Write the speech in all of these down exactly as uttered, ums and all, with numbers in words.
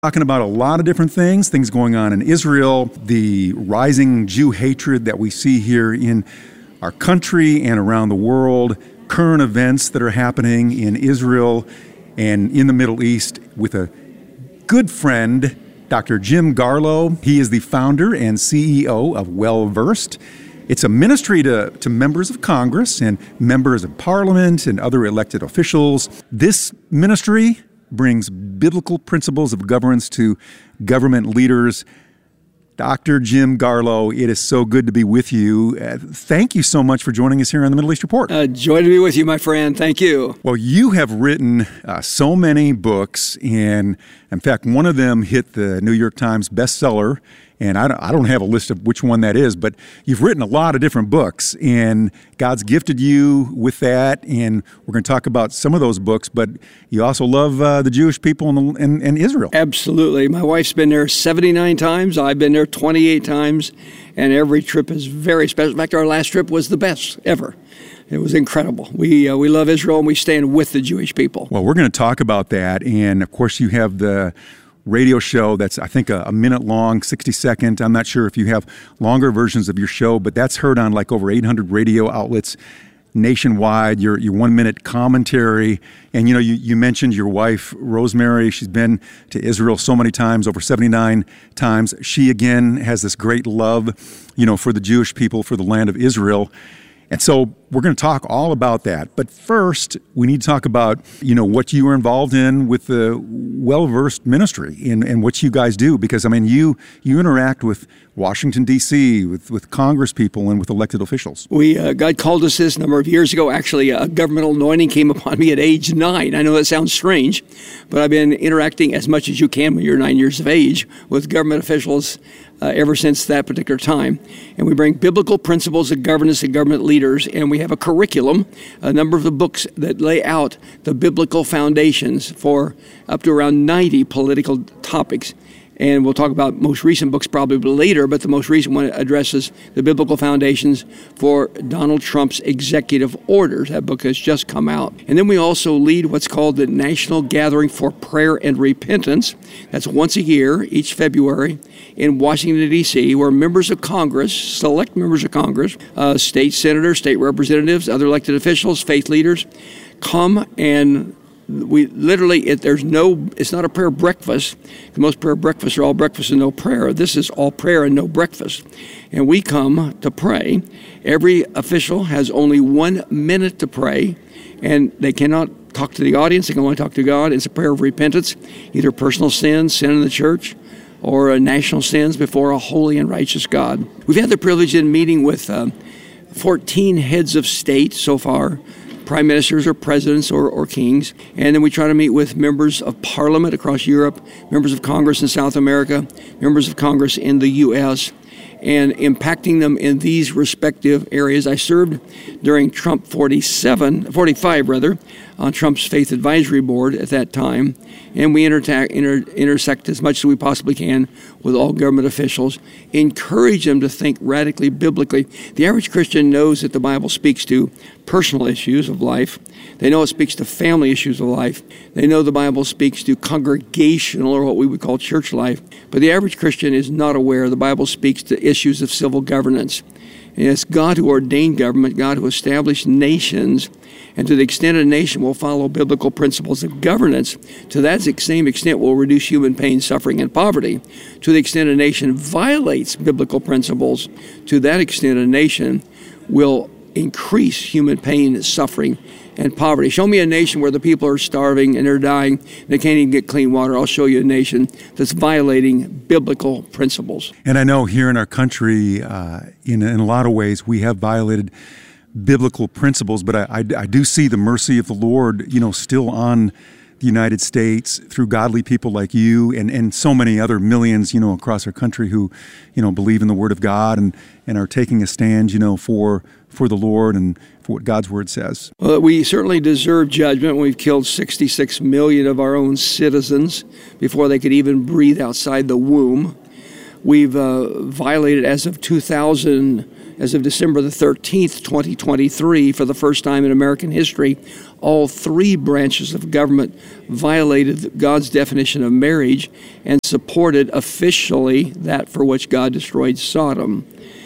Talking about a lot of different things, things going on in Israel, the rising Jew hatred that we see here in our country and around the world, current events that are happening in Israel and in the Middle East with a good friend, Doctor Jim Garlow. He is the founder and C E O of Well Versed. It's a ministry to, to members of Congress and members of Parliament and other elected officials. This ministry brings biblical principles of governance to government leaders. Doctor Jim Garlow, it is so good to be with you. Uh, thank you so much for joining us here on the Middle East Report. Uh, joy to be with you, my friend. Thank you. Well, you have written uh, so many books, and in fact, one of them hit the New York Times bestseller. And I don't, I don't have a list of which one that is, but you've written a lot of different books, and God's gifted you with that, and we're going to talk about some of those books, but you also love uh, the Jewish people in, the, in, in Israel. Absolutely. My wife's been there seventy-nine times. I've been there twenty-eight times, and every trip is very special. In fact, our last trip was the best ever. It was incredible. We uh, we love Israel, and we stand with the Jewish people. Well, we're going to talk about that, and of course you have the radio show that's, I think, a, a minute long, sixty second. I'm not sure if you have longer versions of your show, but that's heard on like over eight hundred radio outlets nationwide. Your your one minute commentary. And, you know, you, you mentioned your wife, Rosemary. She's been to Israel so many times, over seventy-nine times. She, again, has this great love, you know, for the Jewish people, for the land of Israel. And so we're going to talk all about that. But first, we need to talk about, you know, what you were involved in with the Well Versed ministry and, and what you guys do. Because, I mean, you you interact with Washington, D C, with, with Congress people and with elected officials. We uh, God called us this a number of years ago. Actually, a governmental anointing came upon me at age nine. I know that sounds strange, but I've been interacting as much as you can when you're nine years of age with government officials Uh, ever since that particular time. And we bring biblical principles of governance and government leaders, and we have a curriculum, a number of the books that lay out the biblical foundations for up to around ninety political topics. And we'll talk about most recent books probably later, but the most recent one addresses the biblical foundations for Donald Trump's executive orders. That book has just come out. And then we also lead what's called the National Gathering for Prayer and Repentance. That's once a year, each February, in Washington, D C, where members of Congress, select members of Congress, uh, state senators, state representatives, other elected officials, faith leaders, come and we literally, it, there's no, it's not a prayer breakfast. Most prayer breakfasts are all breakfast and no prayer. This is all prayer and no breakfast. And we come to pray. Every official has only one minute to pray, and they cannot talk to the audience. They can only talk to God. It's a prayer of repentance, either personal sins, sin in the church, or uh, national sins before a holy and righteous God. We've had the privilege in meeting with uh, fourteen heads of state so far, prime ministers or presidents or, or kings. And then we try to meet with members of parliament across Europe, members of Congress in South America, members of Congress in the U S, and impacting them in these respective areas. I served during Trump forty-seven, forty-five rather, on Trump's Faith Advisory Board at that time, and we inter- inter- intersect as much as we possibly can with all government officials, encourage them to think radically biblically. The average Christian knows that the Bible speaks to personal issues of life. They know it speaks to family issues of life. They know the Bible speaks to congregational, or what we would call church life. But the average Christian is not aware the Bible speaks to issues of civil governance. And it's God who ordained government, God who established nations, and to the extent a nation will follow biblical principles of governance, to that same extent will reduce human pain, suffering, and poverty. To the extent a nation violates biblical principles, to that extent a nation will increase human pain, suffering, and poverty. Show me a nation where the people are starving and they're dying, and they can't even get clean water. I'll show you a nation that's violating biblical principles. And I know here in our country, uh, in, in a lot of ways, we have violated biblical principles, but I, I, I do see the mercy of the Lord, you know, still on the United States through godly people like you and, and so many other millions, you know, across our country who, you know, believe in the Word of God and, and are taking a stand, you know, for for the Lord and for what God's Word says. Well, we certainly deserve judgment. We've killed sixty-six million of our own citizens before they could even breathe outside the womb. We've uh, violated, as of two thousand as of December the thirteenth, twenty twenty-three, for the first time in American history, all three branches of government violated God's definition of marriage and supported officially that for which God destroyed Sodom.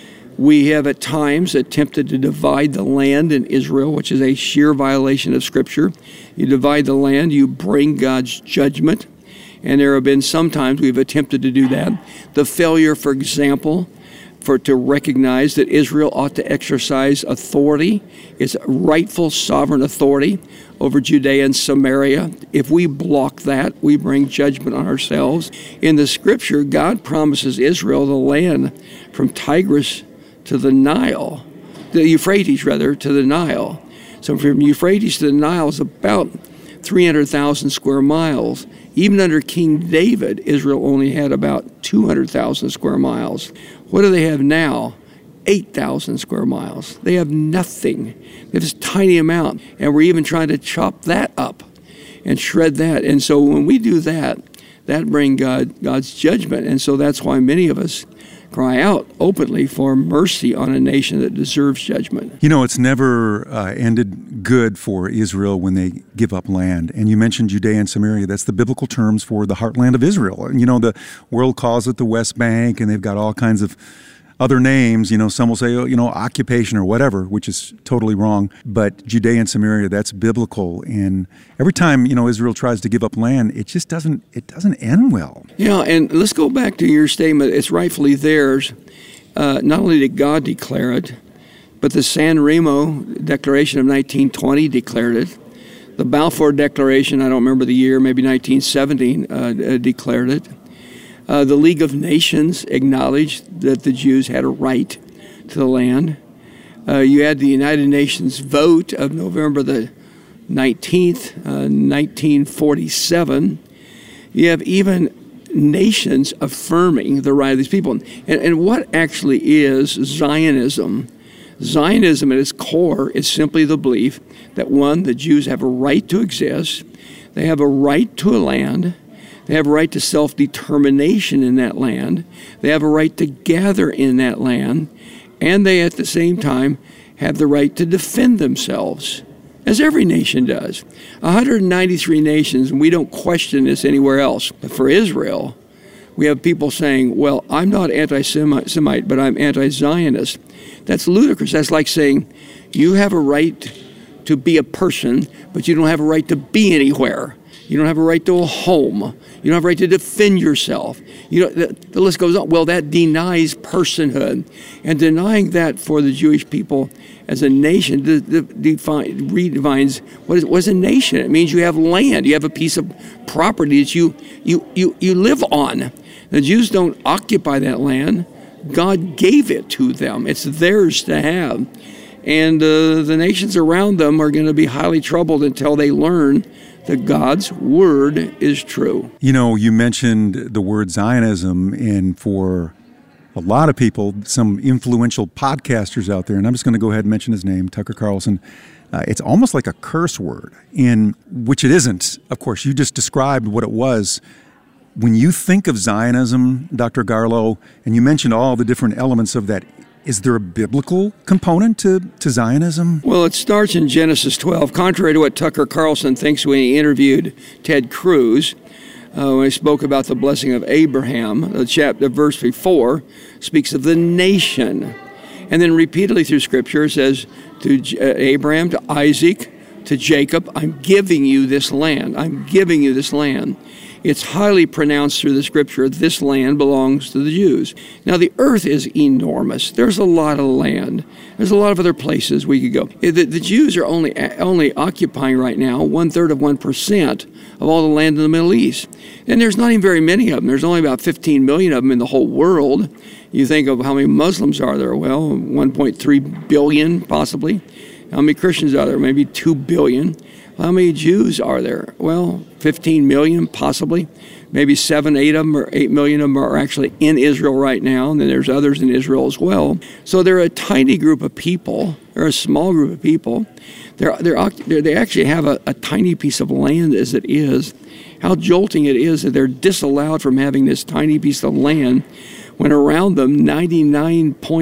We have at times attempted to divide the land in Israel, which is a sheer violation of Scripture. You divide the land, you bring God's judgment, and there have been some times we've attempted to do that. The failure, for example, for to recognize that Israel ought to exercise authority, its rightful sovereign authority over Judea and Samaria. If we block that, we bring judgment on ourselves. In the Scripture, God promises Israel the land from Tigris to the Nile, the Euphrates rather, to the Nile. So from Euphrates to the Nile is about three hundred thousand square miles. Even under King David, Israel only had about two hundred thousand square miles. What do they have now? eight thousand square miles. They have nothing. They have this tiny amount. And we're even trying to chop that up and shred that. And so when we do that, that brings God, God's judgment. And so that's why many of us cry out openly for mercy on a nation that deserves judgment. You know, it's never uh, ended good for Israel when they give up land. And you mentioned Judea and Samaria. That's the biblical terms for the heartland of Israel. And, you know, the world calls it the West Bank, and they've got all kinds of other names. You know, some will say, you know, occupation or whatever, which is totally wrong. But Judea and Samaria, that's biblical. And every time, you know, Israel tries to give up land, it just doesn't, it doesn't end well. Yeah, and let's go back to your statement. It's rightfully theirs. Uh, not only did God declare it, but the San Remo Declaration of nineteen twenty declared it. The Balfour Declaration, I don't remember the year, maybe nineteen seventeen, uh, declared it. Uh, the League of Nations acknowledged that the Jews had a right to the land. Uh, you had the United Nations vote of November the nineteenth, uh, nineteen forty-seven. You have even nations affirming the right of these people. And, and what actually is Zionism? Zionism at its core is simply the belief that, one, the Jews have a right to exist, they have a right to a land, they have a right to self-determination in that land. They have a right to gather in that land. And they, at the same time, have the right to defend themselves, as every nation does. one hundred ninety-three nations, and we don't question this anywhere else. But for Israel, we have people saying, well, I'm not anti-Semite, but I'm anti-Zionist. That's ludicrous. That's like saying, you have a right to be a person, but you don't have a right to be anywhere. You don't have a right to a home. You don't have a right to defend yourself. You know, the, the list goes on. Well, that denies personhood. And denying that for the Jewish people as a nation de, de, define, redefines what is, what is a nation. It means you have land. You have a piece of property that you, you, you, you live on. The Jews don't occupy that land. God gave it to them. It's theirs to have. And uh, the nations around them are going to be highly troubled until they learn that God's word is true. You know, you mentioned the word Zionism, and for a lot of people, some influential podcasters out there, and I'm just going to go ahead and mention his name, Tucker Carlson, uh, it's almost like a curse word, in which it isn't. Of course, you just described what it was. When you think of Zionism, Doctor Garlow, and you mentioned all the different elements of that, is there a biblical component to, to Zionism? Well, it starts in Genesis twelve. Contrary to what Tucker Carlson thinks when he interviewed Ted Cruz, uh, when he spoke about the blessing of Abraham, the chapter, verse before, speaks of the nation. And then repeatedly through Scripture it says to uh, Abraham, to Isaac, to Jacob, I'm giving you this land. I'm giving you this land. It's highly pronounced through the Scripture, this land belongs to the Jews. Now, the earth is enormous. There's a lot of land. There's a lot of other places we could go. The, the Jews are only only occupying right now one-third of one percent of all the land in the Middle East. And there's not even very many of them. There's only about fifteen million of them in the whole world. You think of how many Muslims are there. Well, one point three billion, possibly. How many Christians are there? Maybe two billion. How many Jews are there? Well, fifteen million, possibly. Maybe seven, eight of them, or eight million of them are actually in Israel right now, and then there's others in Israel as well. So they're a tiny group of people. They're a small group of people. They're, they're, they actually have a, a tiny piece of land as it is. How jolting it is that they're disallowed from having this tiny piece of land when around them ninety-nine point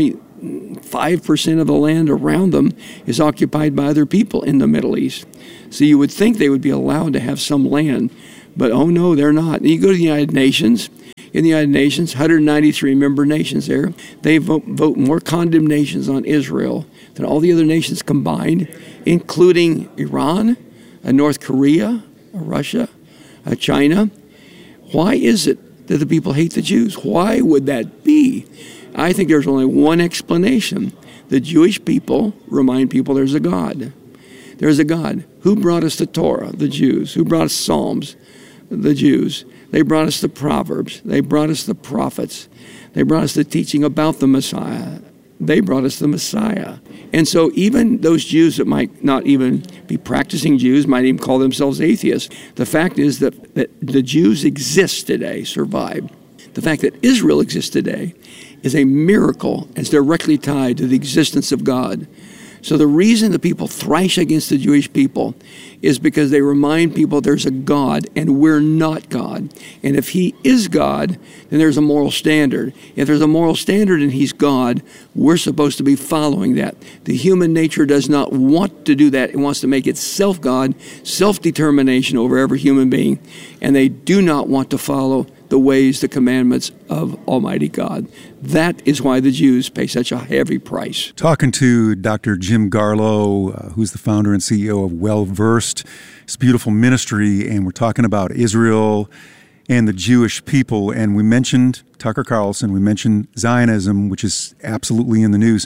five percent of the land around them is occupied by other people in the Middle East. So you would think they would be allowed to have some land, but oh no, they're not. And you go to the United Nations. In the United Nations, one hundred ninety-three member nations there, they vote, vote more condemnations on Israel than all the other nations combined, including Iran, uh, North Korea, uh, Russia, uh, China. Why is it that the people hate the Jews? Why would that be? I think there's only one explanation. The Jewish people remind people there's a God. There's a God. Who brought us the Torah? The Jews. Who brought us Psalms? The Jews. They brought us the Proverbs. They brought us the prophets. They brought us the teaching about the Messiah. They brought us the Messiah. And so even those Jews that might not even be practicing Jews, might even call themselves atheists, the fact is that, that the Jews exist today, survived. The fact that Israel exists today is a miracle and is directly tied to the existence of God. So the reason the people thrash against the Jewish people is because they remind people there's a God and we're not God. And if he is God, then there's a moral standard. If there's a moral standard and he's God, we're supposed to be following that. The human nature does not want to do that. It wants to make itself God, self-determination over every human being. And they do not want to follow the ways, the commandments of Almighty God. That is why the Jews pay such a heavy price. Talking to Doctor Jim Garlow, uh, who's the founder and C E O of Well Versed. It's a beautiful ministry, and we're talking about Israel and the Jewish people. And we mentioned Tucker Carlson, we mentioned Zionism, which is absolutely in the news.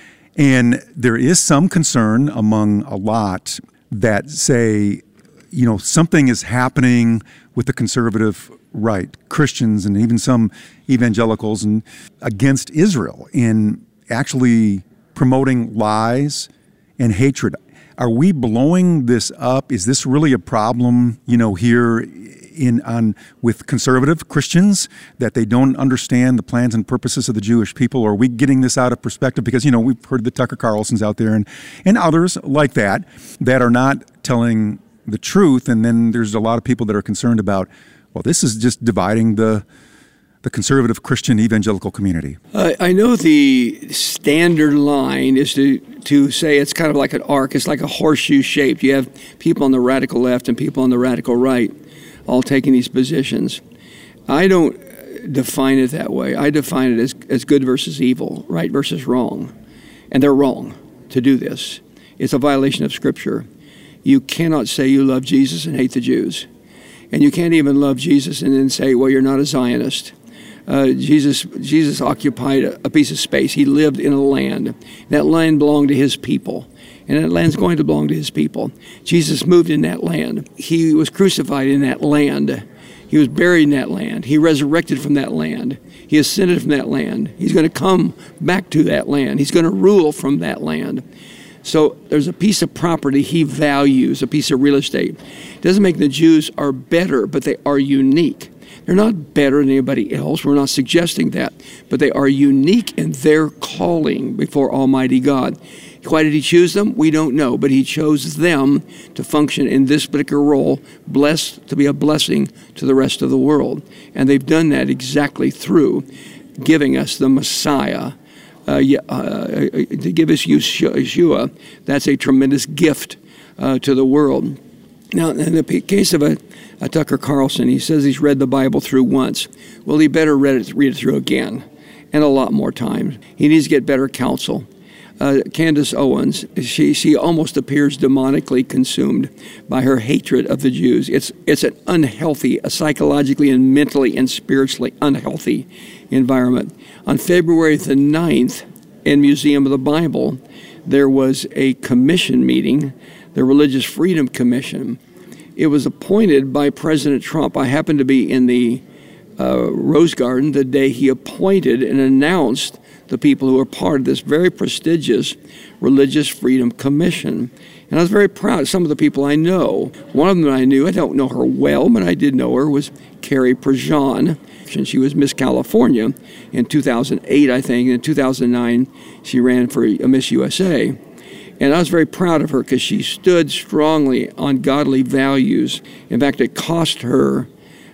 And there is some concern among a lot that say, you know, something is happening with the conservative right, Christians and even some evangelicals, and against Israel in actually promoting lies and hatred. Are we blowing this up? Is this really a problem, you know, here in on with conservative Christians, that they don't understand the plans and purposes of the Jewish people? Or are we getting this out of perspective? Because, you know, we've heard the Tucker Carlsons out there and, and others like that that are not telling the truth. And then there's a lot of people that are concerned about, well, this is just dividing the the conservative Christian evangelical community. Uh, I know the standard line is to, to say it's kind of like an arc. It's like a horseshoe shape. You have people on the radical left and people on the radical right all taking these positions. I don't define it that way. I define it as, as good versus evil, right versus wrong. And they're wrong to do this. It's a violation of Scripture. You cannot say you love Jesus and hate the Jews. And you can't even love Jesus and then say, well, you're not a Zionist. Uh, Jesus Jesus occupied a, a piece of space. He lived in a land. That land belonged to his people. And that land's going to belong to his people. Jesus moved in that land. He was crucified in that land. He was buried in that land. He resurrected from that land. He ascended from that land. He's going to come back to that land. He's going to rule from that land. So there's a piece of property he values, a piece of real estate. It doesn't make the Jews are better, but they are unique. They're not better than anybody else. We're not suggesting that. But they are unique in their calling before Almighty God. Why did he choose them? We don't know. But he chose them to function in this particular role, blessed to be a blessing to the rest of the world. And they've done that exactly through giving us the Messiah. Uh, uh, to give us Yeshua, that's a tremendous gift uh, to the world. Now, in the case of a, a Tucker Carlson, he says he's read the Bible through once. Well, he better read it, read it through again, and a lot more times. He needs to get better counsel. Uh, Candace Owens, she she almost appears demonically consumed by her hatred of the Jews. It's it's an unhealthy, a psychologically and mentally and spiritually unhealthy environment. On February the ninth, in Museum of the Bible, there was a commission meeting, the Religious Freedom Commission. It was appointed by President Trump. I happened to be in the uh, Rose Garden the day he appointed and announced the people who are part of this very prestigious Religious Freedom Commission. And I was very proud of some of the people I know. One of them I knew, I don't know her well, but I did know her, was Carrie Prejean. And she was Miss California in two thousand eight, I think. And in two thousand nine, she ran for a Miss U S A. And I was very proud of her because she stood strongly on godly values. In fact, it cost her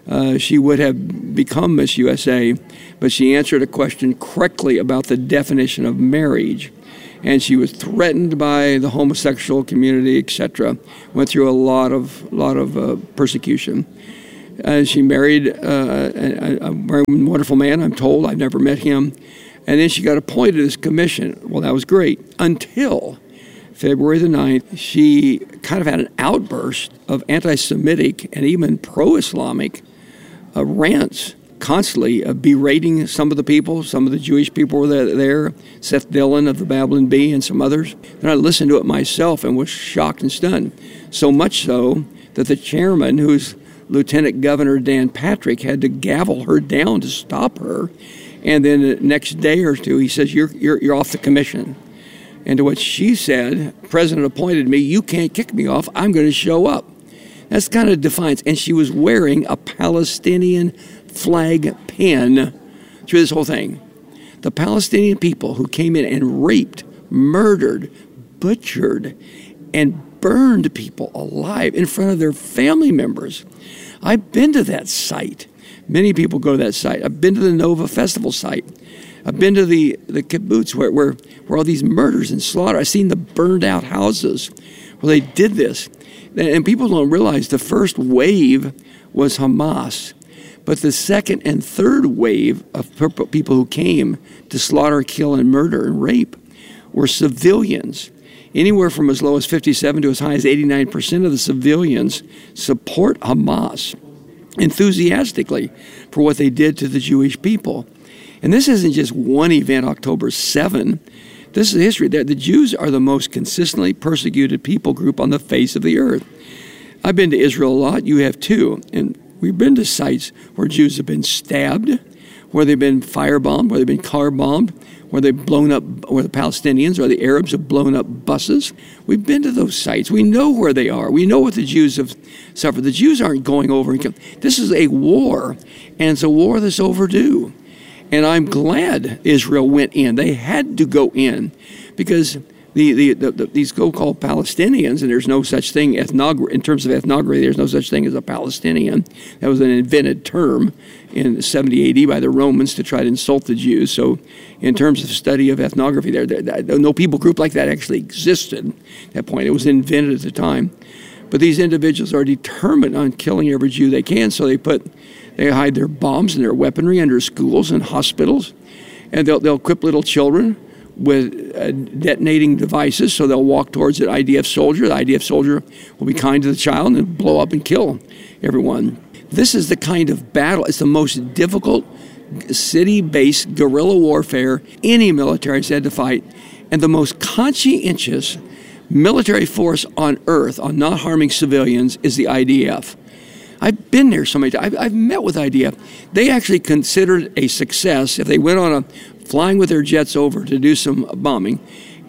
uh, she would have become Miss U S A, but she answered a question correctly about the definition of marriage. And she was threatened by the homosexual community, et cetera. Went through a lot of lot of uh, persecution. Uh, she married uh, a, a very wonderful man, I'm told. I've never met him. And then she got appointed to this commission. Well, that was great. Until February the ninth, she kind of had an outburst of anti-Semitic and even pro-Islamic uh, rants, constantly uh, berating some of the people. Some of the Jewish people were there, Seth Dillon of the Babylon Bee and some others. And I listened to it myself and was shocked and stunned. So much so that the chairman, who's Lieutenant Governor Dan Patrick, had to gavel her down to stop her. And then the next day or two, he says, you're, you're, you're off the commission. And to what she said, President appointed me, you can't kick me off, I'm going to show up. That's kind of defiance. And she was wearing a Palestinian flag pin through this whole thing. The Palestinian people who came in and raped, murdered, butchered, and burned people alive in front of their family members. I've been to that site. Many people go to that site. I've been to the Nova Festival site. I've been to the, the kibbutz where, where, where all these murders and slaughter. I've seen the burned out houses where they did this. And people don't realize the first wave was Hamas. But the second and third wave of people who came to slaughter, kill, and murder and rape were civilians. Anywhere from as low as fifty-seven to as high as eighty-nine percent of the civilians support Hamas enthusiastically for what they did to the Jewish people. And this isn't just one event, October seventh. This is history. The Jews are the most consistently persecuted people group on the face of the earth. I've been to Israel a lot. You have too. And we've been to sites where Jews have been stabbed, where they've been firebombed, where they've been car bombed, where they've blown up, where the Palestinians or the Arabs have blown up buses. We've been to those sites. We know where they are. We know what the Jews have suffered. The Jews aren't going over and killing. This is a war, and it's a war that's overdue. And I'm glad Israel went in. They had to go in because the, the, the, the these so-called Palestinians, and there's no such thing ethnogra- in terms of ethnography, there's no such thing as a Palestinian. That was an invented term in seventy A D by the Romans to try to insult the Jews. So in terms of study of ethnography, there, there, there no people group like that actually existed at that point. It was invented at the time. But these individuals are determined on killing every Jew they can, so they put they hide their bombs and their weaponry under schools and hospitals, and they'll, they'll equip little children with uh, detonating devices, so they'll walk towards an I D F soldier. The I D F soldier will be kind to the child and blow up and kill everyone. This is the kind of battle. It's the most difficult city-based guerrilla warfare any military has had to fight, and the most conscientious military force on earth on not harming civilians is the I D F. I've been there so many times. I've, I've met with I D F. They actually considered a success if they went on a flying with their jets over to do some bombing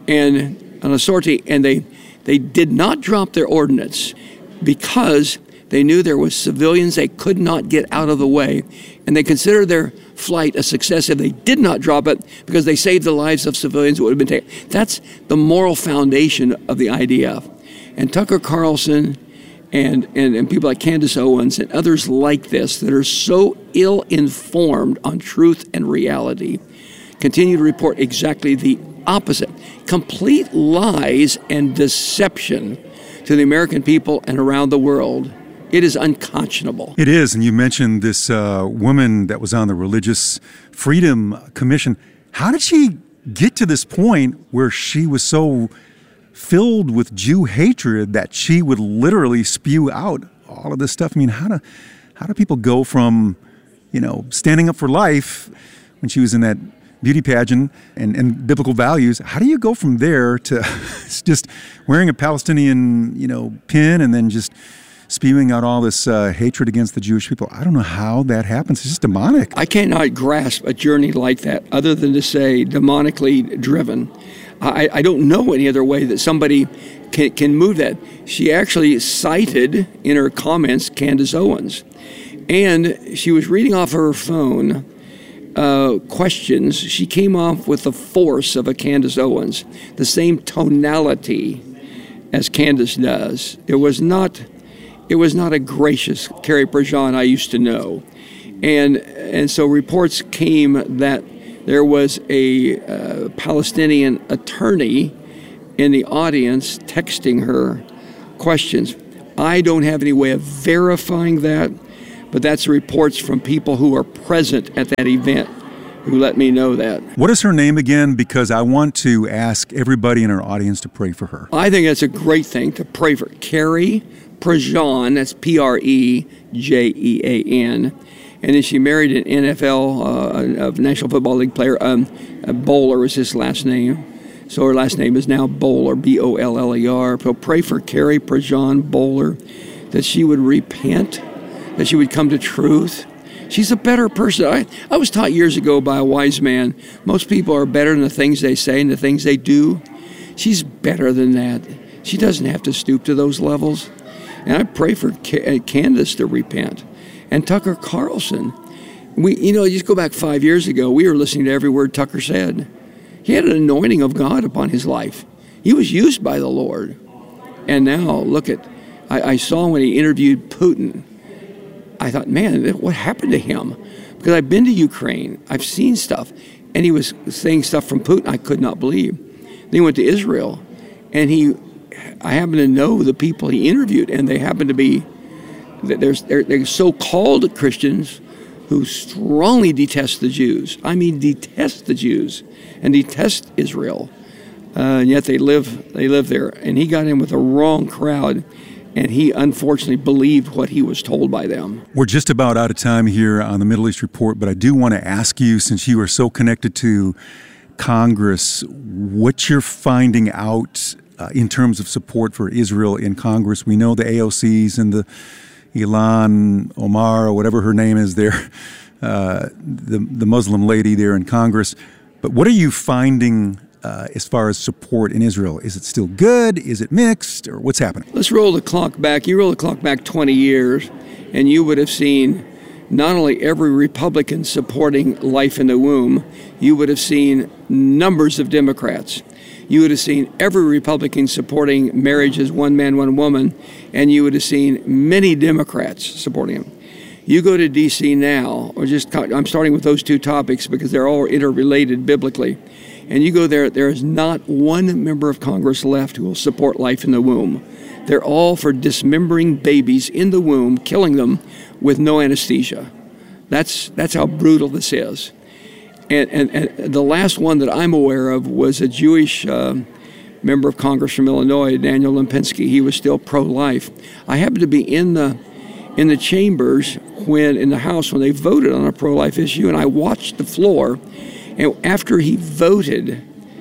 and on a sortie, and they they did not drop their ordnance because they knew there was civilians they could not get out of the way, and they considered their flight a success if they did not drop it because they saved the lives of civilians who would have been taken. That's the moral foundation of the I D F. And Tucker Carlson and, and, and people like Candace Owens and others like this that are so ill-informed on truth and reality continue to report exactly the opposite. Complete lies and deception to the American people and around the world. It is unconscionable. It is, and you mentioned this uh, woman that was on the Religious Freedom Commission. How did she get to this point where she was so filled with Jew hatred that she would literally spew out all of this stuff? I mean, how do how do people go from, you know, standing up for life when she was in that beauty pageant and, and biblical values? How do you go from there to just wearing a Palestinian, you know, pin and then just spewing out all this uh, hatred against the Jewish people? I don't know how that happens. It's just demonic. I cannot grasp a journey like that other than to say demonically driven. I, I don't know any other way that somebody can, can move that. She actually cited in her comments Candace Owens. And she was reading off her phone uh, questions. She came off with the force of a Candace Owens, the same tonality as Candace does. It was not it was not a gracious Carrie Prejean I used to know. And and so reports came that there was a uh, Palestinian attorney in the audience texting her questions. I don't have any way of verifying that, but that's reports from people who are present at that event who let me know that. What is her name again? Because I want to ask everybody in our audience to pray for her. I think that's a great thing to pray for. Carrie Prejean, that's P R E J E A N. And then she married an N F L, uh, a National Football League player. Um, Bowler is his last name. So her last name is now Bowler, B O L L E R. So pray for Carrie Prejean Bowler, that she would repent, that she would come to truth. She's a better person. I, I was taught years ago by a wise man, most people are better in the things they say and the things they do. She's better than that. She doesn't have to stoop to those levels. And I pray for Candace to repent. And Tucker Carlson. We, you know, you just go back five years ago, we were listening to every word Tucker said. He had an anointing of God upon his life. He was used by the Lord. And now, look at, I, I saw when he interviewed Putin, I thought, man, what happened to him? Because I've been to Ukraine, I've seen stuff, and he was saying stuff from Putin I could not believe. Then he went to Israel, and he, I happen to know the people he interviewed, and they happen to be, there's, they're, they're so-called Christians who strongly detest the Jews. I mean, detest the Jews and detest Israel, uh, and yet they live, they live there. And he got in with the wrong crowd, and he unfortunately believed what he was told by them. We're just about out of time here on the Middle East Report, but I do want to ask you, since you are so connected to Congress, what you're finding out uh, in terms of support for Israel in Congress. We know the A O Cs and the Ilhan Omar, or whatever her name is there, uh, the, the Muslim lady there in Congress. But what are you finding Uh, as far as support in Israel? Is it still good? Is it mixed? Or what's happening? Let's roll the clock back. You roll the clock back twenty years, and you would have seen not only every Republican supporting life in the womb, you would have seen numbers of Democrats. You would have seen every Republican supporting marriage as one man, one woman, and you would have seen many Democrats supporting it. You go to D C now, or just, I'm starting with those two topics because they're all interrelated biblically. And you go there, there is not one member of Congress left who will support life in the womb. They're all for dismembering babies in the womb, killing them with no anesthesia. That's that's how brutal this is. And, and, and the last one that I'm aware of was a Jewish uh, member of Congress from Illinois, Daniel Lempinski. He was still pro-life. I happened to be in the in the chambers when in the House when they voted on a pro-life issue, and I watched the floor. And after he voted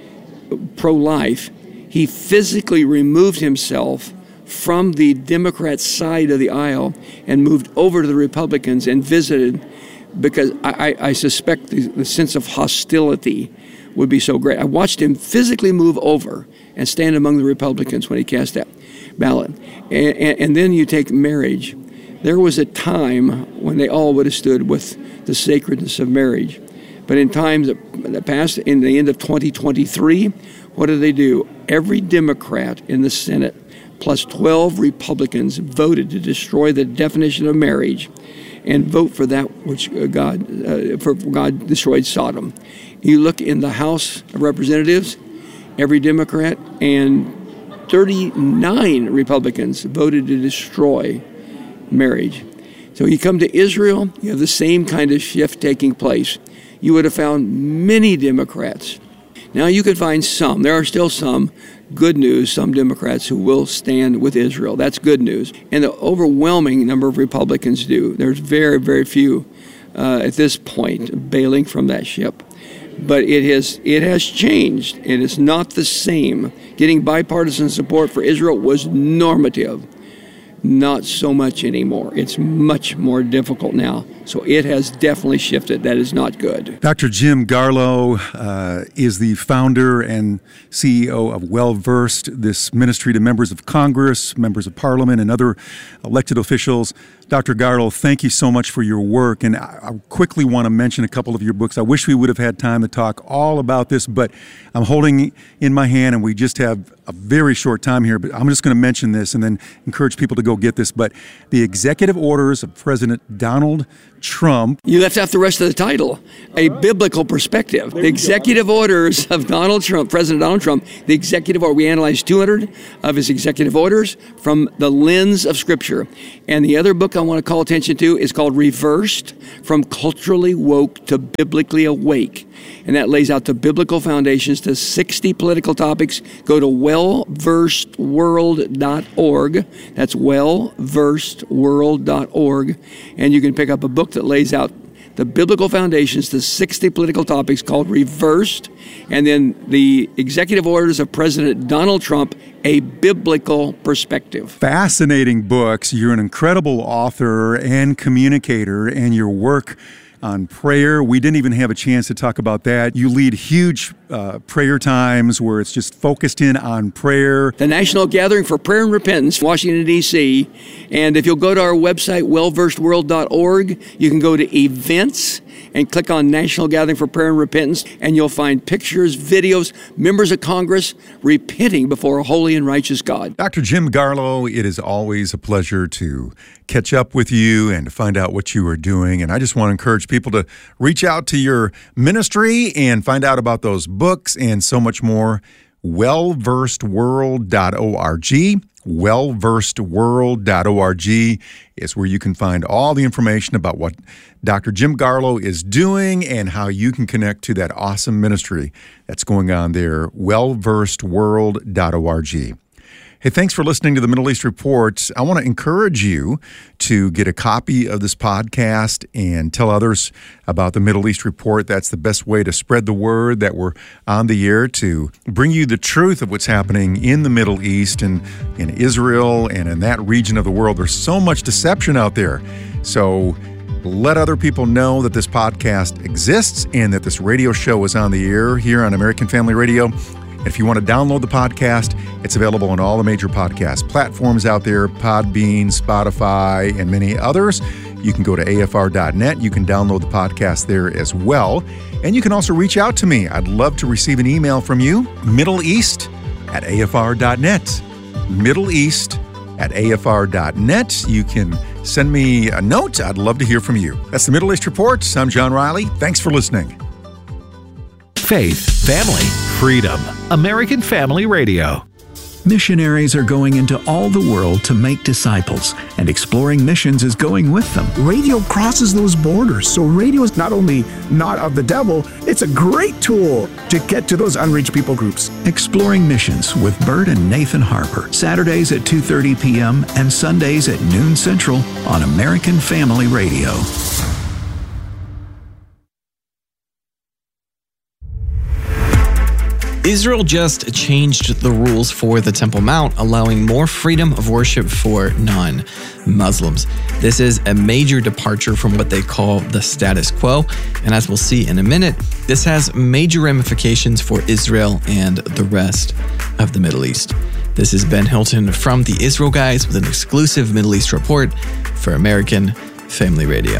pro-life, he physically removed himself from the Democrat side of the aisle and moved over to the Republicans and visited, because I, I, I suspect the, the sense of hostility would be so great. I watched him physically move over and stand among the Republicans when he cast that ballot. And, and, and then you take marriage. There was a time when they all would have stood with the sacredness of marriage. But in times that passed, in the end of twenty twenty-three, what did they do? Every Democrat in the Senate, plus twelve Republicans, voted to destroy the definition of marriage and vote for that which God, uh, for God destroyed Sodom. You look in the House of Representatives, every Democrat and thirty-nine Republicans voted to destroy marriage. So you come to Israel, you have the same kind of shift taking place. You would have found many Democrats. Now you could find some, there are still some good news, some Democrats who will stand with Israel. That's good news. And the overwhelming number of Republicans do. There's very, very few uh, at this point bailing from that ship. But it has, it has changed. It is not the same. Getting bipartisan support for Israel was normative. Not so much anymore. It's much more difficult now. So it has definitely shifted. That is not good. Doctor Jim Garlow uh, is the founder and C E O of Well-Versed, this ministry to members of Congress, members of Parliament, and other elected officials. Doctor Garlow, thank you so much for your work. And I, I quickly want to mention a couple of your books. I wish we would have had time to talk all about this, but I'm holding in my hand, and we just have a very short time here, but I'm just going to mention this and then encourage people to go go get this, but the executive orders of President Donald Trump. You left out the rest of the title, A Biblical Perspective. The executive orders of Donald Trump, President Donald Trump, the executive order. We analyzed two hundred of his executive orders from the lens of Scripture. And the other book I want to call attention to is called Reversed, From Culturally Woke to Biblically Awake. And that lays out the biblical foundations to sixty political topics. Go to well versed world dot org. That's well versed world dot org. And you can pick up a book that lays out the biblical foundations to sixty political topics called Reversed, and then the executive orders of President Donald Trump, A Biblical Perspective. Fascinating books. You're an incredible author and communicator, and your work on prayer, we didn't even have a chance to talk about that. You lead huge uh, prayer times where it's just focused in on prayer. The National Gathering for Prayer and Repentance, Washington, D C And if you'll go to our website, well versed world dot org, you can go to events and click on National Gathering for Prayer and Repentance, and you'll find pictures, videos, members of Congress repenting before a holy and righteous God. Doctor Jim Garlow, it is always a pleasure to catch up with you and to find out what you are doing. And I just want to encourage people to reach out to your ministry and find out about those books and so much more. well versed world dot org. well versed world dot org is where you can find all the information about what Doctor Jim Garlow is doing and how you can connect to that awesome ministry that's going on there. well versed world dot org. Hey, thanks for listening to the Middle East Report. I want to encourage you to get a copy of this podcast and tell others about the Middle East Report. That's the best way to spread the word that we're on the air to bring you the truth of what's happening in the Middle East and in Israel and in that region of the world. There's so much deception out there. So let other people know that this podcast exists and that this radio show is on the air here on American Family Radio. If you want to download the podcast, it's available on all the major podcast platforms out there, Podbean, Spotify, and many others. You can go to A F R dot net. You can download the podcast there as well. And you can also reach out to me. I'd love to receive an email from you, Middle East at A F R dot net. Middle East at A F R dot net. You can send me a note. I'd love to hear from you. That's the Middle East Report. I'm John Riley. Thanks for listening. Faith, family, freedom. American Family Radio. Missionaries are going into all the world to make disciples, and Exploring Missions is going with them. Radio crosses those borders, so radio is not only not of the devil, it's a great tool to get to those unreached people groups. Exploring Missions with Bert and Nathan Harper, Saturdays at two thirty p.m. and Sundays at noon Central on American Family Radio. Israel just changed the rules for the Temple Mount, allowing more freedom of worship for non-Muslims. This is a major departure from what they call the status quo, and as we'll see in a minute, this has major ramifications for Israel and the rest of the Middle East. This is Ben Hilton from the Israel Guys with an exclusive Middle East report for American Family Radio.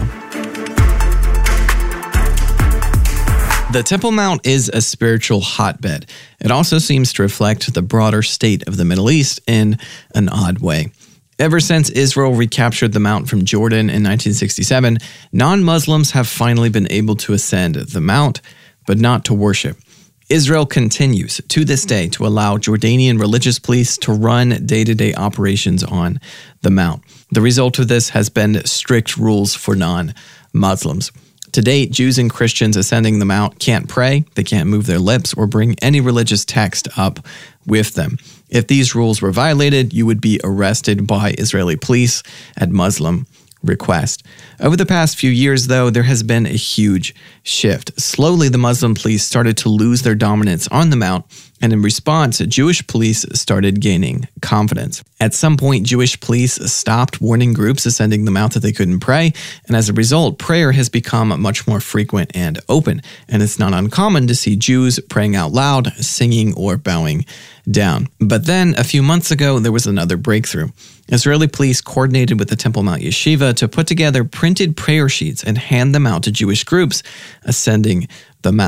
The Temple Mount is a spiritual hotbed. It also seems to reflect the broader state of the Middle East in an odd way. Ever since Israel recaptured the Mount from Jordan in nineteen sixty-seven, non-Muslims have finally been able to ascend the Mount, but not to worship. Israel continues to this day to allow Jordanian religious police to run day-to-day operations on the Mount. The result of this has been strict rules for non-Muslims. To date, Jews and Christians ascending the Mount can't pray, they can't move their lips, or bring any religious text up with them. If these rules were violated, you would be arrested by Israeli police at Muslim request. Over the past few years, though, there has been a huge shift. Slowly, the Muslim police started to lose their dominance on the Mount, and in response, Jewish police started gaining confidence. At some point, Jewish police stopped warning groups ascending the Mount that they couldn't pray, and as a result, prayer has become much more frequent and open, and it's not uncommon to see Jews praying out loud, singing, or bowing down. But then, a few months ago, there was another breakthrough. Israeli police coordinated with the Temple Mount Yeshiva to put together printed prayer sheets and hand them out to Jewish groups ascending the Mount.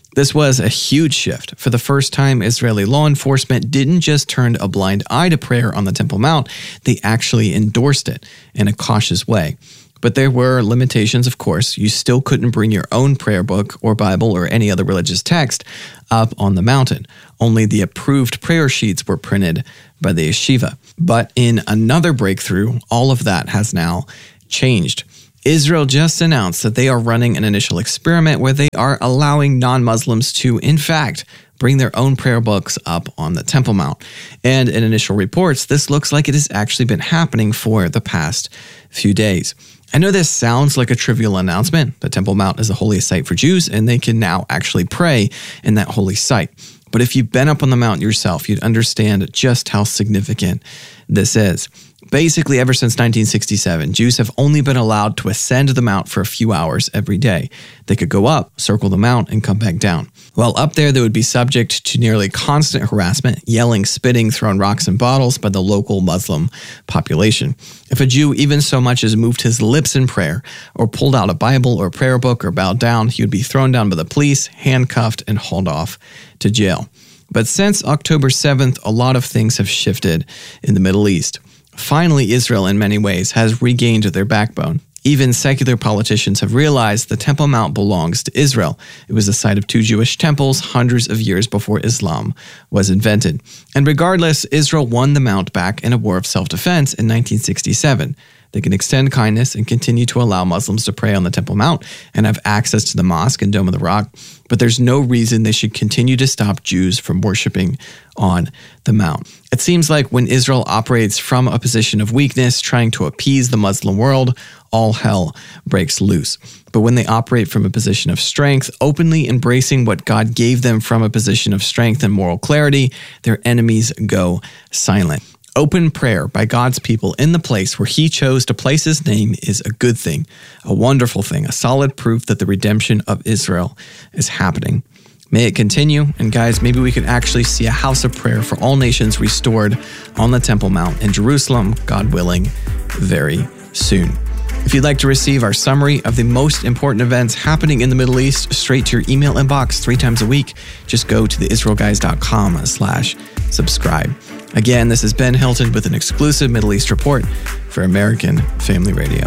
This was a huge shift. For the first time, Israeli law enforcement didn't just turn a blind eye to prayer on the Temple Mount, they actually endorsed it in a cautious way. But there were limitations, of course. You still couldn't bring your own prayer book or Bible or any other religious text up on the mountain. Only the approved prayer sheets were printed by the yeshiva. But in another breakthrough, all of that has now changed. Israel just announced that they are running an initial experiment where they are allowing non-Muslims to, in fact, bring their own prayer books up on the Temple Mount. And in initial reports, this looks like it has actually been happening for the past few days. I know this sounds like a trivial announcement. The Temple Mount is a holy site for Jews, and they can now actually pray in that holy site. But if you've been up on the mountain yourself, you'd understand just how significant this is. Basically, ever since nineteen sixty-seven, Jews have only been allowed to ascend the mount for a few hours every day. They could go up, circle the mount, and come back down. While up there, they would be subject to nearly constant harassment, yelling, spitting, throwing rocks and bottles by the local Muslim population. If a Jew even so much as moved his lips in prayer, or pulled out a Bible or prayer book or bowed down, he would be thrown down by the police, handcuffed, and hauled off to jail. But since October seventh, a lot of things have shifted in the Middle East. Finally, Israel, in many ways, has regained their backbone. Even secular politicians have realized the Temple Mount belongs to Israel. It was the site of two Jewish temples hundreds of years before Islam was invented. And regardless, Israel won the Mount back in a war of self-defense in nineteen sixty-seven. They can extend kindness and continue to allow Muslims to pray on the Temple Mount and have access to the mosque and Dome of the Rock, but there's no reason they should continue to stop Jews from worshiping on the Mount. It seems like when Israel operates from a position of weakness, trying to appease the Muslim world, all hell breaks loose. But when they operate from a position of strength, openly embracing what God gave them from a position of strength and moral clarity, their enemies go silent. Open prayer by God's people in the place where He chose to place His name is a good thing, a wonderful thing, a solid proof that the redemption of Israel is happening. May it continue, and guys, maybe we could actually see a house of prayer for all nations restored on the Temple Mount in Jerusalem, God willing, very soon. If you'd like to receive our summary of the most important events happening in the Middle East straight to your email inbox three times a week, just go to the israel guys dot com slash subscribe. Again, this is Ben Hilton with an exclusive Middle East report for American Family Radio.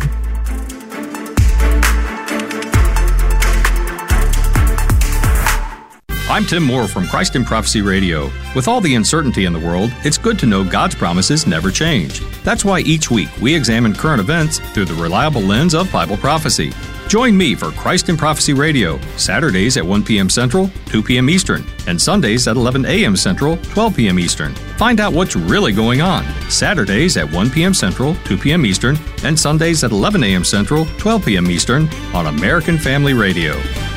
I'm Tim Moore from Christ in Prophecy Radio. With all the uncertainty in the world, it's good to know God's promises never change. That's why each week we examine current events through the reliable lens of Bible prophecy. Join me for Christ in Prophecy Radio, Saturdays at one p.m. Central, two p.m. Eastern, and Sundays at eleven a.m. Central, twelve p.m. Eastern. Find out what's really going on. Saturdays at one p.m. Central, two p.m. Eastern, and Sundays at eleven a.m. Central, twelve p.m. Eastern on American Family Radio.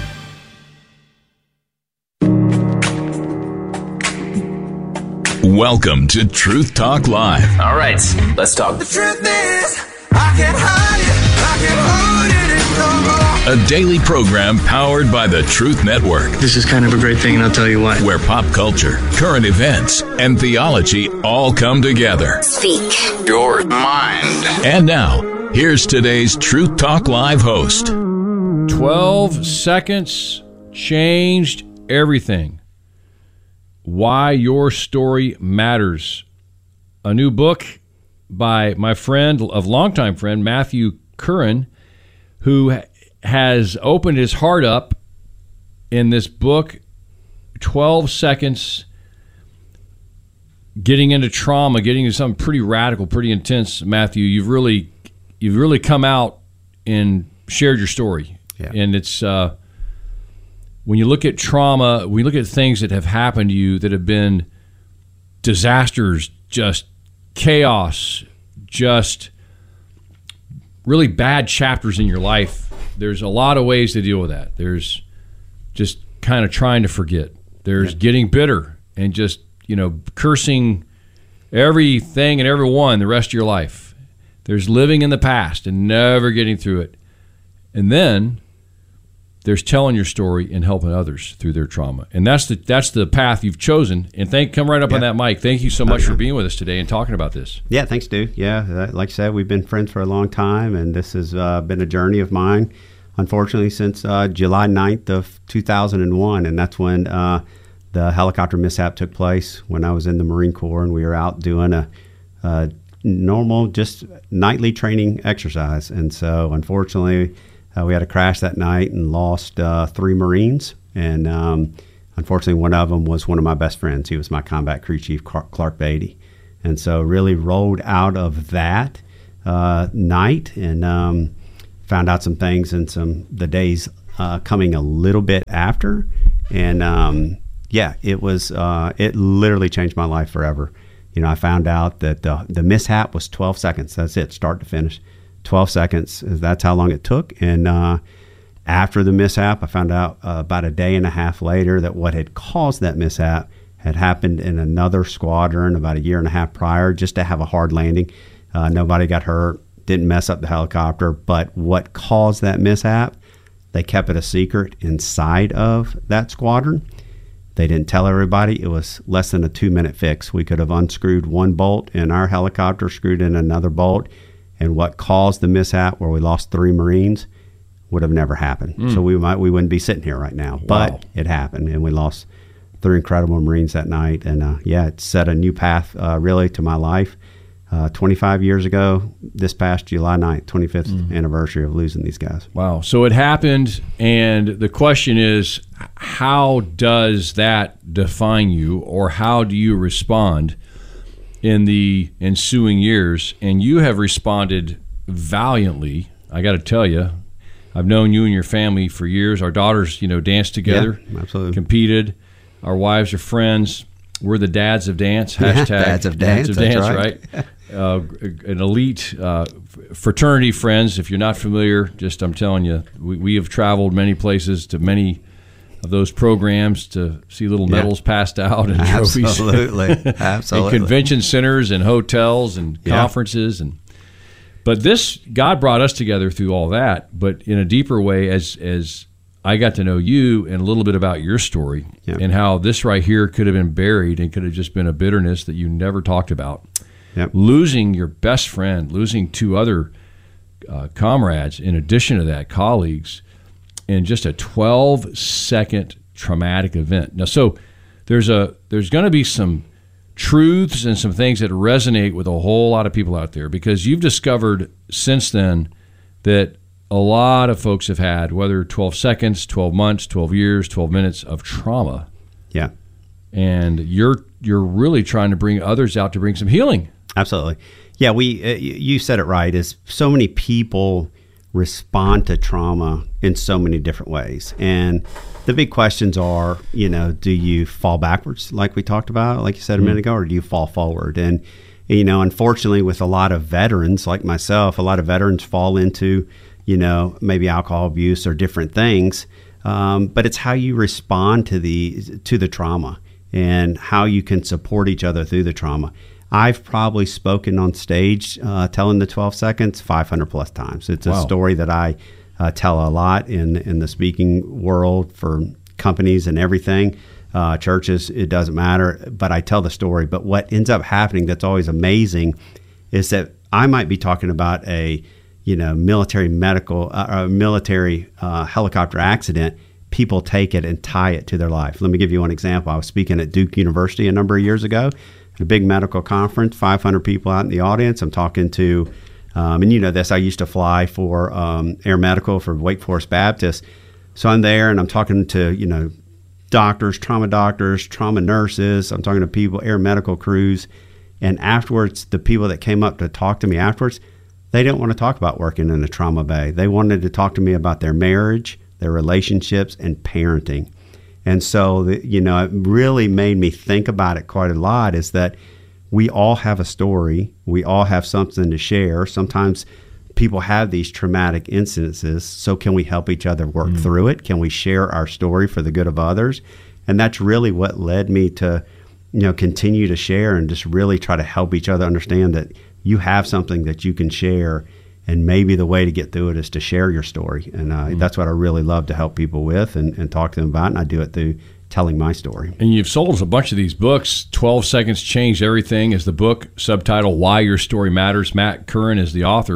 Welcome to Truth Talk Live. All right, let's talk. The truth is, I can't hide it, I can't hold it no more. A daily program powered by the Truth Network. This is kind of a great thing, and I'll tell you why. Where pop culture, current events, and theology all come together. Speak your mind. And now, here's today's Truth Talk Live host. twelve seconds changed everything. Why Your Story Matters. A new book by my friend, of longtime friend, Matthew Curran, who has opened his heart up in this book, twelve seconds, getting into trauma, getting into something pretty radical, pretty intense. Matthew, you've really you've really come out and shared your story. Yeah. And it's uh when you look at trauma, when you look at things that have happened to you that have been disasters, just chaos, just really bad chapters in your life, there's a lot of ways to deal with that. There's just kind of trying to forget. There's yeah. getting bitter and just, you know, cursing everything and everyone the rest of your life. There's living in the past and never getting through it. And then there's telling your story and helping others through their trauma. And that's the that's the path you've chosen. And thank come right up yeah. on that mic. Thank you so much for being with us today and talking about this. Yeah, thanks, Stu. Yeah, like I said, we've been friends for a long time, and this has uh, been a journey of mine. unfortunately, since uh, July ninth of two thousand one, and that's when uh, the helicopter mishap took place when I was in the Marine Corps, and we were out doing a, a normal, just nightly training exercise. And so, unfortunately, uh, we had a crash that night and lost uh, three Marines, and um, unfortunately, one of them was one of my best friends. He was my combat crew chief, Clark Beatty. And so really rolled out of that uh, night and um, found out some things in some the days uh, coming a little bit after. And um, yeah, it was uh, it literally changed my life forever. You know, I found out that the, the mishap was twelve seconds. That's it, start to finish. twelve seconds, that's how long it took. And uh, after the mishap, I found out uh, about a day and a half later that what had caused that mishap had happened in another squadron about a year and a half prior, just to have a hard landing. Uh, nobody got hurt, didn't mess up the helicopter, but what caused that mishap, they kept it a secret inside of that squadron. They didn't tell everybody. It was less than a two-minute fix. We could have unscrewed one bolt in our helicopter, screwed in another bolt, and what caused the mishap where we lost three Marines would have never happened. Mm. So we might we wouldn't be sitting here right now. Wow. But it happened, and we lost three incredible Marines that night. And uh, yeah, it set a new path uh, really to my life. Uh, twenty-five years ago, this past July ninth, twenty-fifth mm. anniversary of losing these guys. Wow. So it happened, and the question is, how does that define you, or how do you respond in the ensuing years? And you have responded valiantly. I got to tell you, I've known you and your family for years. Our daughters, you know, danced together, yeah, absolutely, competed. Our wives are friends. We're the dads of dance. Hashtag yeah, dads of dance. Dads of dance, right? right? uh, an elite uh, fraternity friends. If you're not familiar, just I'm telling you, we, we have traveled many places to many of those programs to see little medals yeah. passed out and trophies. Absolutely, absolutely. And convention centers and hotels and yeah. conferences and. But this, God brought us together through all that, but in a deeper way as as I got to know you and a little bit about your story yep. and how this right here could have been buried and could have just been a bitterness that you never talked about. Yep. Losing your best friend, losing two other uh, comrades, in addition to that, colleagues, in just a twelve-second traumatic event. Now, so there's a there's going to be some truths and some things that resonate with a whole lot of people out there, because you've discovered since then that a lot of folks have had, whether twelve seconds, twelve months, twelve years, twelve minutes of trauma. Yeah. And you're you're really trying to bring others out to bring some healing. Absolutely. Yeah, we uh, you said it right, is so many people respond to trauma in so many different ways. And the big questions are, you know, do you fall backwards like we talked about, like you said a minute ago, or do you fall forward? And, you know, unfortunately with a lot of veterans like myself, a lot of veterans fall into, you know, maybe alcohol abuse or different things. Um, but it's how you respond to the to the trauma and how you can support each other through the trauma. I've probably spoken on stage uh, telling the twelve seconds five hundred plus times. It's a wow. story that I uh, tell a lot in in the speaking world for companies and everything, uh, churches, it doesn't matter, but I tell the story. But what ends up happening that's always amazing is that I might be talking about a you know, military medical, uh, military uh, helicopter accident. People take it and tie it to their life. Let me give you one example. I was speaking at Duke University a number of years ago at a big medical conference, five hundred people out in the audience. I'm talking to, um, and you know this, I used to fly for um, Air Medical for Wake Forest Baptist. So I'm there and I'm talking to, you know, doctors, trauma doctors, trauma nurses. I'm talking to people, air medical crews. And afterwards, the people that came up to talk to me afterwards, they didn't want to talk about working in a trauma bay. They wanted to talk to me about their marriage, their relationships, and parenting. And so, the, you know, it really made me think about it quite a lot, is that we all have a story. We all have something to share. Sometimes people have these traumatic incidences. So can we help each other work mm. through it? Can we share our story for the good of others? And that's really what led me to, you know, continue to share and just really try to help each other understand that you have something that you can share, and maybe the way to get through it is to share your story. And uh, mm-hmm. that's what I really love to help people with and, and talk to them about, and I do it through telling my story. And you've sold us a bunch of these books. twelve Seconds Changed Everything is the book, subtitle Why Your Story Matters. Matt Curran is the author.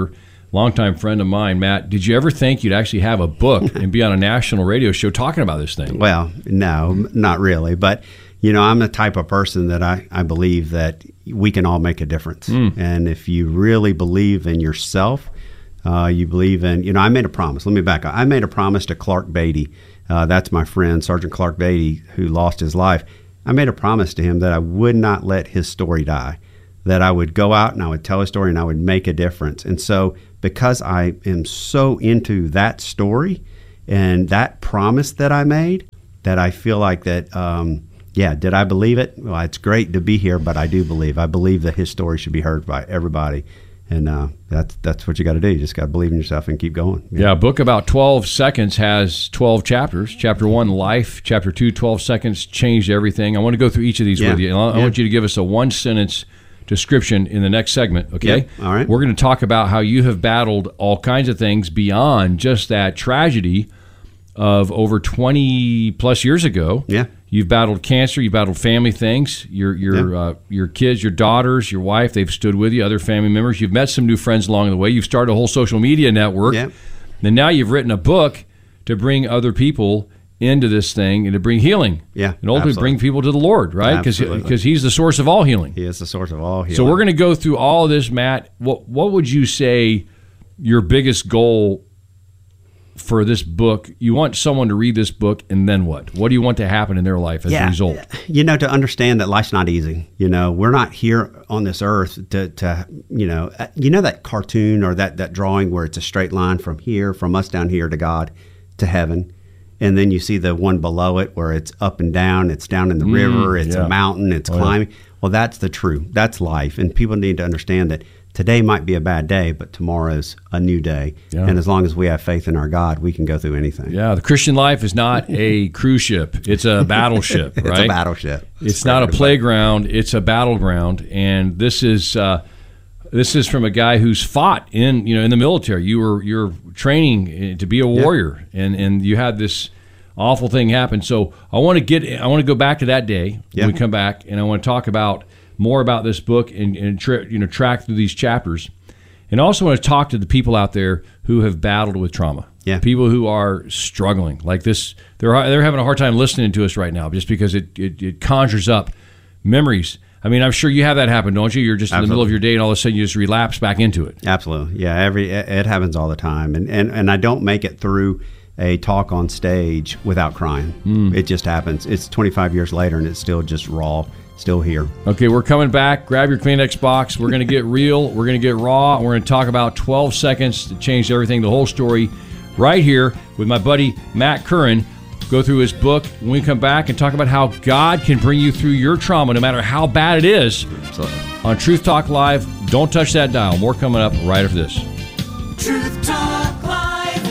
longtime friend of mine, Matt. Did you ever think you'd actually have a book and be on a national radio show talking about this thing? Well, no, not really. But, you know, I'm the type of person that I, I believe that we can all make a difference. Mm. And if you really believe in yourself, uh, you believe in, you know, I made a promise. Let me back up. I made a promise to Clark Beatty. Uh, that's my friend, Sergeant Clark Beatty, who lost his life. I made a promise to him that I would not let his story die, that I would go out and I would tell his story and I would make a difference. And so because I am so into that story and that promise that I made, that I feel like that, um, yeah, did I believe it? Well, it's great to be here, but I do believe. I believe that his story should be heard by everybody. And uh, that's that's what you got to do. You just got to believe in yourself and keep going. Yeah. yeah, a book about twelve seconds has twelve chapters. Chapter one, life. Chapter two, twelve seconds, changed everything. I want to go through each of these yeah. with you. I yeah. want you to give us a one-sentence description in the next segment, okay? Yeah. All right. We're going to talk about how you have battled all kinds of things beyond just that tragedy of over twenty plus years ago. Yeah. You've battled cancer. You've battled family things. Your your Yeah. uh, your kids, your daughters, your wife, they've stood with you, other family members. You've met some new friends along the way. You've started a whole social media network. Yeah. And now you've written a book to bring other people into this thing and to bring healing. Yeah, and ultimately absolutely. bring people to the Lord, right? Because because He's the source of all healing. He is the source of all healing. So we're going to go through all of this, Matt. What what would you say your biggest goal for this book? You want someone to read this book, and then what? What do you want to happen in their life as yeah. a result? You know, to understand that life's not easy. You know, we're not here on this earth to, to you know, you know that cartoon or that, that drawing where it's a straight line from here, from us down here to God, to heaven. And then you see the one below it where it's up and down, it's down in the mm, river, it's yeah. a mountain, it's oh, climbing. Yeah. Well, that's the truth. That's life. And people need to understand that today might be a bad day, but tomorrow's a new day. Yeah. And as long as we have faith in our God, we can go through anything. Yeah, the Christian life is not a cruise ship. It's a battleship, right? It's a battleship. It's, it's not a playground. It's a battleground. And this is uh, this is from a guy who's fought in, you know, in the military. You were you're training to be a warrior, yeah. and, and you had this awful thing happen. So I want to get I want to go back to that day yeah. when we come back, and I want to talk about more about this book and, and tra- you know track through these chapters, and also want to talk to the people out there who have battled with trauma. Yeah, people who are struggling like this. They're they're having a hard time listening to us right now, just because it it, it conjures up memories. I mean, I'm sure you have that happen, don't you? You're just Absolutely. in the middle of your day, and all of a sudden you just relapse back into it. Absolutely, yeah. Every it happens all the time, and and and I don't make it through a talk on stage without crying. Mm. It just happens. It's twenty-five years later, and it's still just raw. Still here. Okay, we're coming back. Grab your Kleenex box. We're going to get real. We're going to get raw. And we're going to talk about twelve seconds to change everything, the whole story, right here with my buddy Matt Curran. Go through his book. When we come back and talk about how God can bring you through your trauma, no matter how bad it is, Absolutely. on Truth Talk Live. Don't touch that dial. More coming up right after this. Truth Talk Live.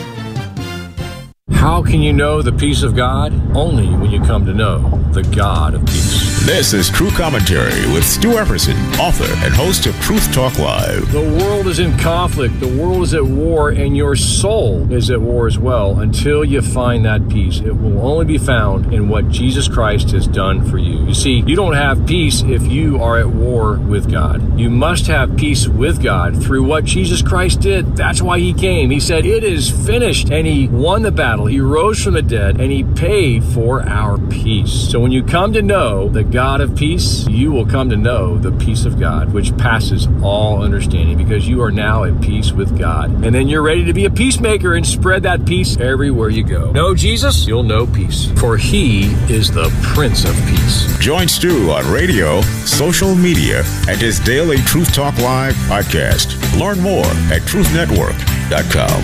How can you know the peace of God? Only when you come to know the God of peace. This is True Commentary with Stu Epperson, author and host of Truth Talk Live. The world is in conflict. The world is at war, and your soul is at war as well. Until you find that peace, it will only be found in what Jesus Christ has done for you. You see, you don't have peace if you are at war with God. You must have peace with God through what Jesus Christ did. That's why he came. He said, "It is finished," and he won the battle. He rose from the dead, and he paid for our peace. So when you come to know the God of peace, you will come to know the peace of God, which passes all understanding, because you are now at peace with God. And then you're ready to be a peacemaker and spread that peace everywhere you go. Know Jesus, you'll know peace, for he is the Prince of Peace. Join Stu on radio, social media, and his daily Truth Talk Live podcast. Learn more at truth network dot com.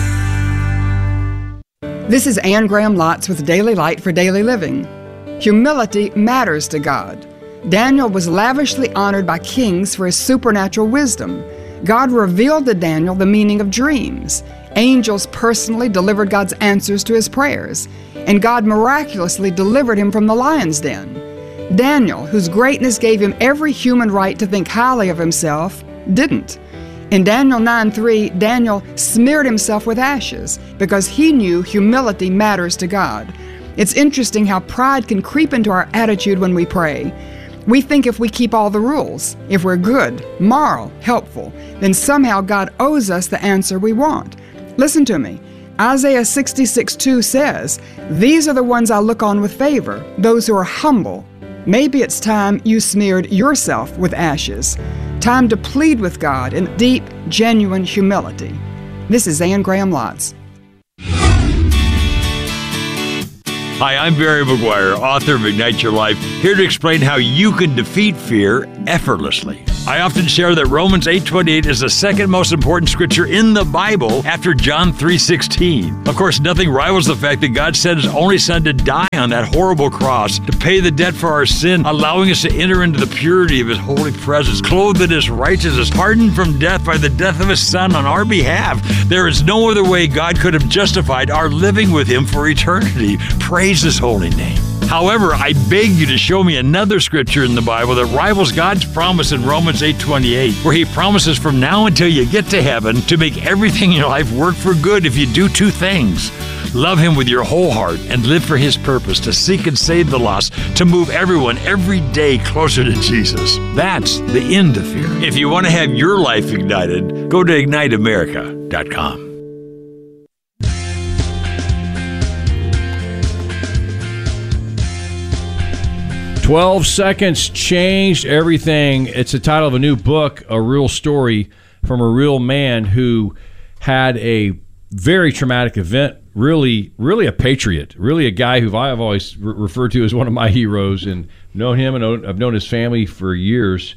This is Anne Graham Lotz with Daily Light for Daily Living. Humility matters to God. Daniel was lavishly honored by kings for his supernatural wisdom. God revealed to Daniel the meaning of dreams. Angels personally delivered God's answers to his prayers, and God miraculously delivered him from the lion's den. Daniel, whose greatness gave him every human right to think highly of himself, didn't. In Daniel nine three, Daniel smeared himself with ashes because he knew humility matters to God. It's interesting how pride can creep into our attitude when we pray. We think if we keep all the rules, if we're good, moral, helpful, then somehow God owes us the answer we want. Listen to me. Isaiah sixty-six two says, "These are the ones I look on with favor, those who are humble." Maybe it's time you smeared yourself with ashes. Time to plead with God in deep, genuine humility. This is Anne Graham Lotz. Hi, I'm Barry McGuire, author of Ignite Your Life, here to explain how you can defeat fear effortlessly. I often share that Romans eight twenty-eight is the second most important scripture in the Bible after John three sixteen. Of course, nothing rivals the fact that God sent His only Son to die on that horrible cross to pay the debt for our sin, allowing us to enter into the purity of His holy presence, clothed in His righteousness, pardoned from death by the death of His Son on our behalf. There is no other way God could have justified our living with Him for eternity. Praise His holy name. However, I beg you to show me another scripture in the Bible that rivals God's promise in Romans eight twenty-eight, where He promises from now until you get to heaven to make everything in your life work for good if you do two things. Love Him with your whole heart and live for His purpose, to seek and save the lost, to move everyone every day closer to Jesus. That's the end of fear. If you want to have your life ignited, go to ignite america dot com. twelve seconds changed everything. It's the title of a new book, a real story from a real man who had a very traumatic event, really, really a patriot, really a guy who I've always re- referred to as one of my heroes, and known him and I've known his family for years.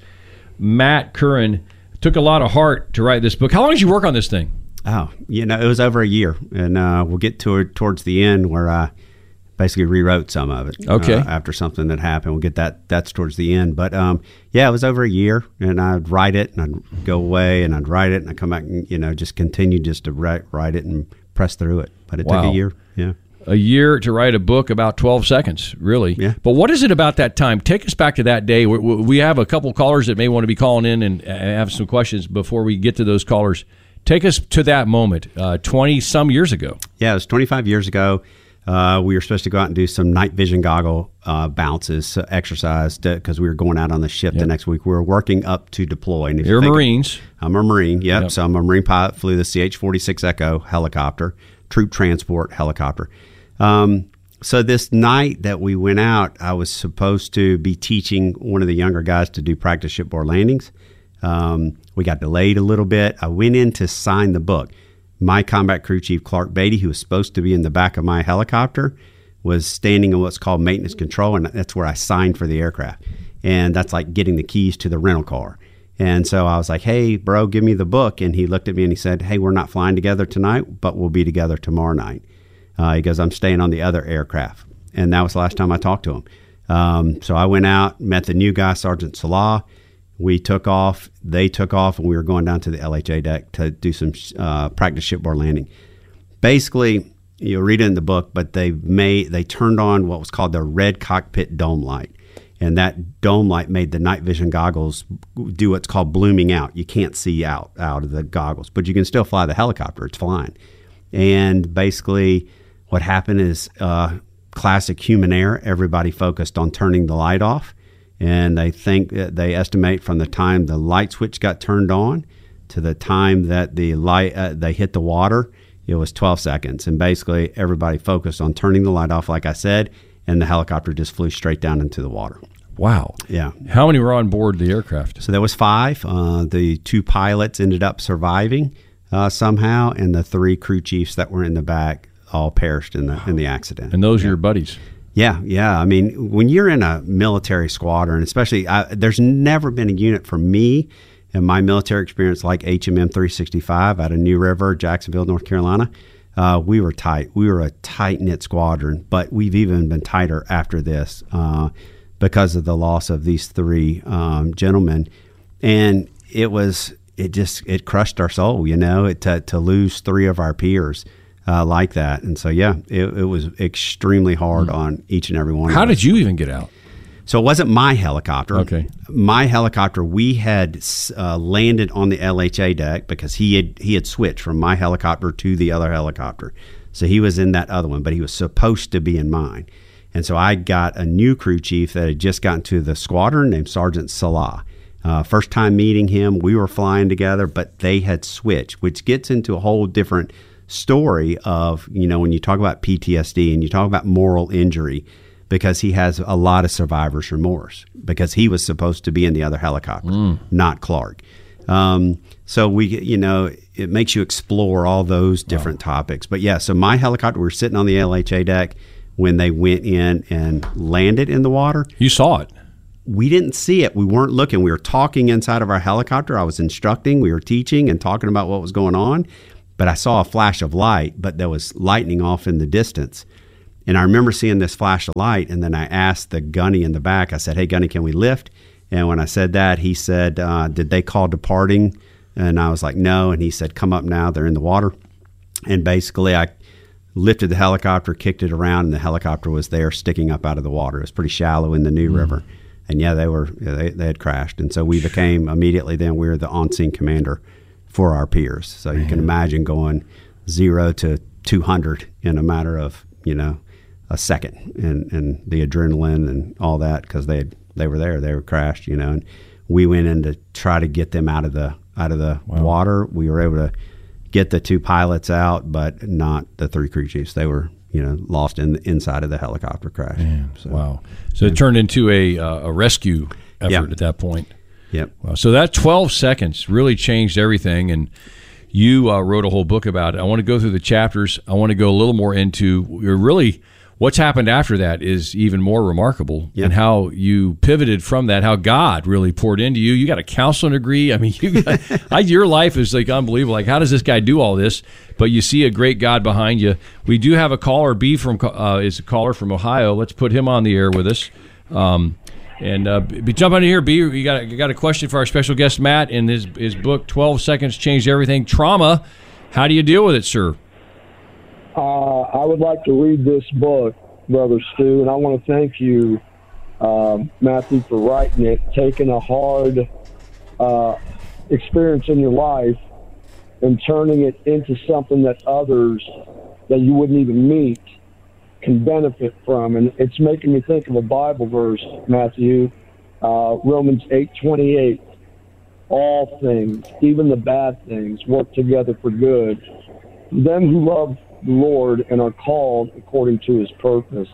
Matt Curran took a lot of heart to write this book. How long did you work on this thing? Oh, you know, it was over a year, and uh, we'll get to it towards the end where I basically rewrote some of it. Okay. Uh, after something that happened, we'll get that. That's towards the end. But um, yeah, it was over a year, and I'd write it, and I'd go away, and I'd write it, and I'd come back, and you know, just continue just to write, write it and press through it. But it Wow. took a year. Yeah. A year to write a book about twelve seconds, really. Yeah. But what is it about that time? Take us back to that day. We, we have a couple callers that may want to be calling in and have some questions before we get to those callers. Take us to that moment, uh, twenty-some years ago. Yeah, it was twenty-five years ago. Uh, we were supposed to go out and do some night vision goggle uh, bounces, uh, exercise, because we were going out on the ship Yep. the next week. We were working up to deploy. And if You're you think- Marines. I'm a Marine, yep. Yep. So I'm a Marine pilot, flew the C H forty-six Echo helicopter, troop transport helicopter. Um, so this night that we went out, I was supposed to be teaching one of the younger guys to do practice shipboard landings. Um, we got delayed a little bit. I went in to sign the book. My combat crew chief, Clark Beatty, who was supposed to be in the back of my helicopter, was standing in what's called maintenance control, and that's where I signed for the aircraft. And that's like getting the keys to the rental car. And so I was like, hey, bro, give me the book. And he looked at me and he said, hey, we're not flying together tonight, but we'll be together tomorrow night. Uh, he goes, I'm staying on the other aircraft. And that was the last time I talked to him. Um, so I went out, met the new guy, Sergeant Salah. We took off, they took off, and we were going down to the L H A deck to do some uh, practice shipboard landing. Basically, you'll read it in the book, but they made they turned on what was called the red cockpit dome light. And that dome light made the night vision goggles do what's called blooming out. You can't see out, out of the goggles, but you can still fly the helicopter. It's flying. And basically what happened is uh, classic human error. Everybody focused on turning the light off. And they think they estimate from the time the light switch got turned on to the time that the light uh, they hit the water, it was twelve seconds. And basically everybody focused on turning the light off, like I said, and the helicopter just flew straight down into the water. Wow. Yeah. How many were on board the aircraft? So there was five. Uh, the two pilots ended up surviving uh, somehow, and the three crew chiefs that were in the back all perished in the in the accident. And those yeah. are your buddies? Yeah, yeah. I mean, when you're in a military squadron, especially, I, there's never been a unit for me in my military experience like H M M three sixty-five out of New River, Jacksonville, North Carolina. Uh, we were tight. We were a tight-knit squadron, but we've even been tighter after this uh, because of the loss of these three um, gentlemen. And it was, it just, it crushed our soul, you know, it, to, to lose three of our peers. Uh, like that. And so, yeah, it, it was extremely hard mm. on each and every one of us. How did you even get out? So it wasn't my helicopter. Okay. My helicopter, we had uh, landed on the L H A deck because he had he had switched from my helicopter to the other helicopter. So he was in that other one, but he was supposed to be in mine. And so I got a new crew chief that had just gotten to the squadron named Sergeant Salah. Uh, first time meeting him, we were flying together, but they had switched, which gets into a whole different story of, you know, when you talk about P T S D and you talk about moral injury, because he has a lot of survivor's remorse because he was supposed to be in the other helicopter, mm. not Clark. Um, so we, you know, it makes you explore all those different wow. topics. But yeah, so my helicopter, we were sitting on the L H A deck when they went in and landed in the water. You saw it. We didn't see it. We weren't looking. We were talking inside of our helicopter. I was instructing. We were teaching and talking about what was going on. But I saw a flash of light, but there was lightning off in the distance. And I remember seeing this flash of light, and then I asked the gunny in the back, I said, hey, gunny, can we lift? And when I said that, he said, uh, did they call departing? And I was like, no. And he said, come up now. They're in the water. And basically, I lifted the helicopter, kicked it around, and the helicopter was there sticking up out of the water. It was pretty shallow in the New mm. River. And yeah, they were they, they had crashed. And so we became immediately then we were the on-scene commander for our peers. So you can imagine going zero to two hundred in a matter of, you know, a second, and, and the adrenaline and all that, because they they were there, they were crashed, you know, and we went in to try to get them out of the out of the wow. water. We were able to get the two pilots out, but not the three crew chiefs. They were, you know, lost in the inside of the helicopter crash. Man, so, wow. So it turned into a uh, a rescue effort yep. at that point. Yep. Wow. So that twelve seconds really changed everything, and you uh, wrote a whole book about it. I want to go through the chapters. I want to go a little more into really what's happened after that is even more remarkable, yep. and how you pivoted from that, how God really poured into you. You got a counseling degree. I mean, you got, I, your life is like unbelievable. Like, how does this guy do all this? But you see a great God behind you. We do have a caller. B from uh, is a caller from Ohio. Let's put him on the air with us. Um, and uh, be jump on in here, B. You got you got a question for our special guest Matt in his his book twelve Seconds Changed Everything. Trauma. How do you deal with it, sir? Uh, I would like to read this book, Brother Stu, and I want to thank you, um, Matthew, for writing it, taking a hard uh, experience in your life and turning it into something that others that you wouldn't even meet can benefit from. And it's making me think of a Bible verse, Matthew, uh, Romans eight twenty-eight. All things, even the bad things, work together for good. Them who love the Lord and are called according to his purpose.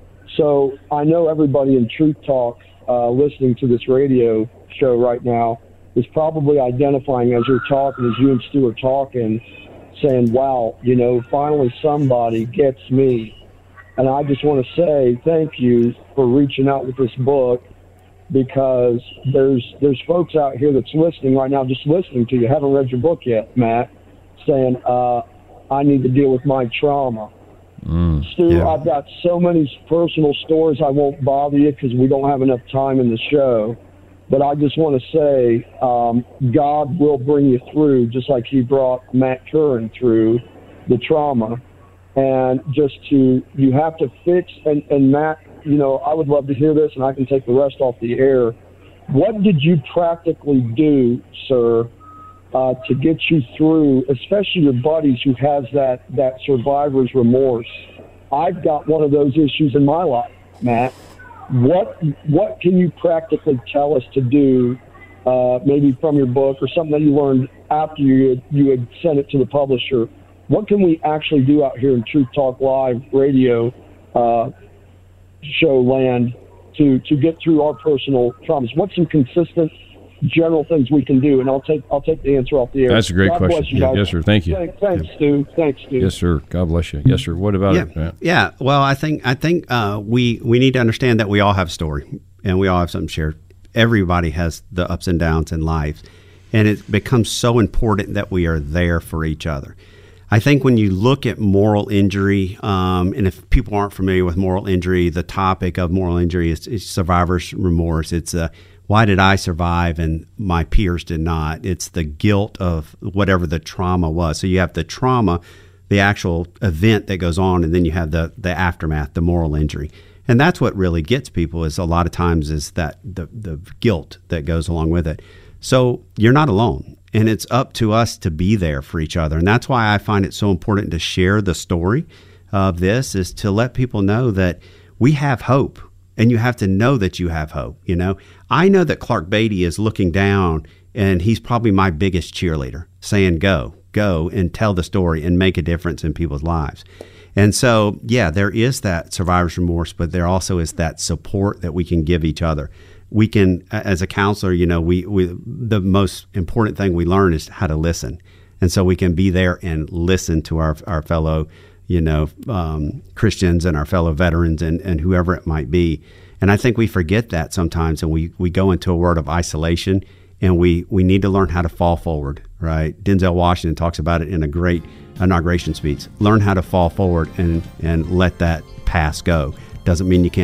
So I know everybody in Truth Talk uh, listening to this radio show right now is probably identifying as you're talking, as you and Stu are talking, saying, wow, you know, finally somebody gets me. And I just want to say thank you for reaching out with this book, because there's there's folks out here that's listening right now, just listening to you, haven't read your book yet, Matt, saying, uh, I need to deal with my trauma. Mm, Stu, yeah. I've got so many personal stories. I won't bother you because we don't have enough time in the show. But I just want to say um, God will bring you through, just like he brought Matt Curran through the trauma. And just to, you have to fix, and, and Matt, you know, I would love to hear this, and I can take the rest off the air. What did you practically do, sir, Uh, to get you through, especially your buddies who has that, that survivor's remorse? I've got one of those issues in my life, Matt. What what can you practically tell us to do, uh, maybe from your book or something that you learned after you had, you had sent it to the publisher? What can we actually do out here in Truth Talk Live radio uh, show land to, to get through our personal traumas? What's some consistent general things we can do? And I'll take I'll take the answer off the air. That's a great God question. bless you Yeah, guys. yes, sir. Thank you. Thanks, thanks Yeah. Stu. Thanks, Stu. Yes, sir. God bless you. Yes, sir. What about yeah. it, Matt? Yeah. Well, I think I think uh, we we need to understand that we all have a story and we all have something to share. Everybody has the ups and downs in life, and it becomes so important that we are there for each other. I think when you look at moral injury, um, and if people aren't familiar with moral injury, the topic of moral injury is, is survivor's remorse. It's a why did I survive and my peers did not? It's the guilt of whatever the trauma was. So you have the trauma, the actual event that goes on, and then you have the the aftermath, the moral injury. And that's what really gets people, is a lot of times is that the, the guilt that goes along with it. So you're not alone, and it's up to us to be there for each other. And that's why I find it so important to share the story of this, is to let people know that we have hope, and you have to know that you have hope. You know, I know that Clark Beatty is looking down, and he's probably my biggest cheerleader, saying, go, go and tell the story and make a difference in people's lives. And so, yeah, there is that survivor's remorse, but there also is that support that we can give each other. We can, as a counselor, you know, we, we the most important thing we learn is how to listen. And so we can be there and listen to our, our fellow, you know, um, Christians and our fellow veterans and, and whoever it might be. And I think we forget that sometimes, and we, we go into a world of isolation, and we, we need to learn how to fall forward, right? Denzel Washington talks about it in a great inauguration speech. Learn how to fall forward and, and let that past go. Doesn't mean you can't